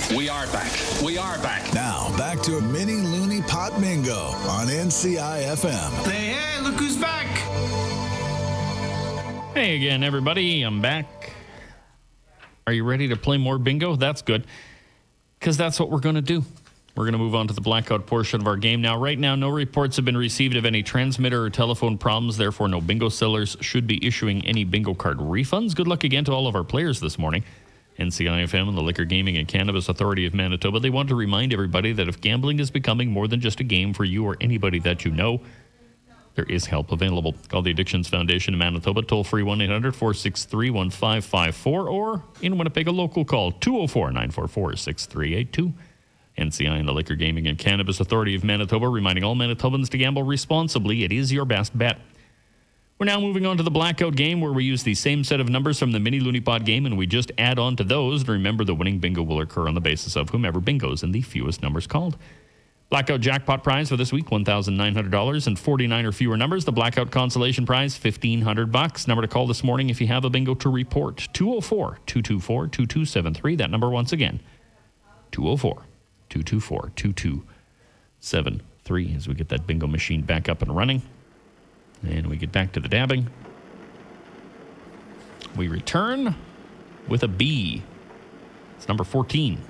We are back. We are back. Now, back to Mini Looney Pot Bingo on NCI-FM. Hey, look who's back. Hey again, everybody. I'm back. Are you ready to play more bingo? That's good, because that's what we're going to do. We're going to move on to the blackout portion of our game now. Right now, no reports have been received of any transmitter or telephone problems. Therefore, no bingo sellers should be issuing any bingo card refunds. Good luck again to all of our players this morning. NCI-FM and the Liquor, Gaming, and Cannabis Authority of Manitoba, they want to remind everybody that if gambling is becoming more than just a game for you or anybody that you know, there is help available. Call the Addictions Foundation in Manitoba, toll-free 1-800-463-1554, or in Winnipeg, a local call, 204-944-6382. NCI and the Liquor, Gaming, and Cannabis Authority of Manitoba, reminding all Manitobans to gamble responsibly. It is your best bet. We're now moving on to the blackout game, where we use the same set of numbers from the Mini Looney Pot game, and we just add on to those. And remember, the winning bingo will occur on the basis of whomever bingos in the fewest numbers called. Blackout jackpot prize for this week, $1,900 and 49 or fewer numbers. The blackout consolation prize, $1,500. Number to call this morning if you have a bingo to report, 204-224-2273. That number once again, 204-224-2273, as we get that bingo machine back up and running. And we get back to the dabbing. We return with a B. It's number 14.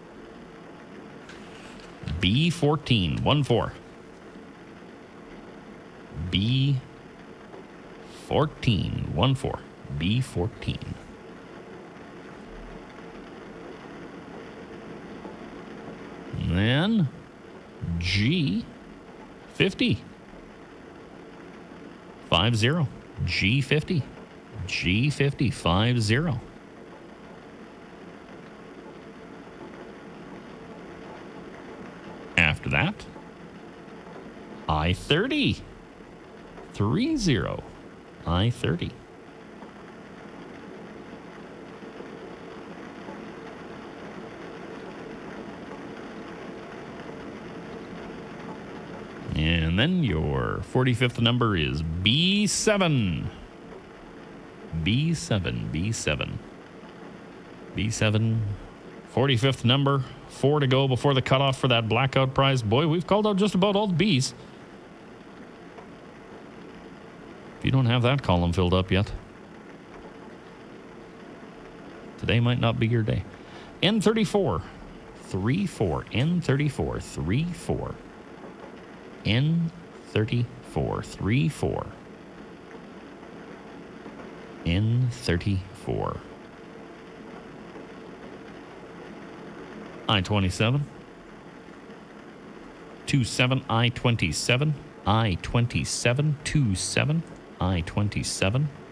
B14, 1-4. B14, 1-4. B14. And then G50. 50. G50. G50. 50. After that, I30. 30. I30. And then your 45th number is B7. B7, B7. B7, 45th number, 4 to go before the cutoff for that blackout prize. Boy, we've called out just about all the Bs. If you don't have that column filled up yet, today might not be your day. N34, 3-4. N34, 3-4. N34, 3-4. N34. I-27. 27. I-27. I-27. 27. I-27.